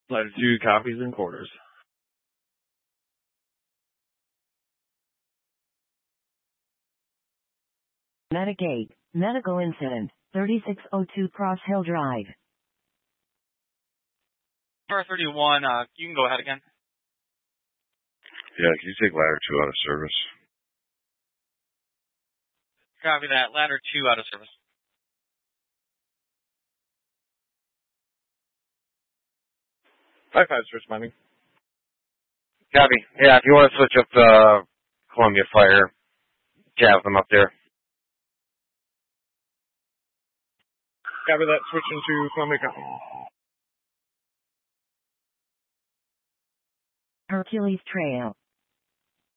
Ladder 2 copies and quarters. Medigate, medical incident, 3602 Cross Hill Drive. Star 31, you can go ahead again. Yeah, can you take ladder 2 out of service? Copy that. Ladder 2 out of service. Five switch mining. Copy. Yeah, if you want to switch up the Columbia Fire, jab them up there. Copy that. Switching to Columbia Company. Hercules Trail.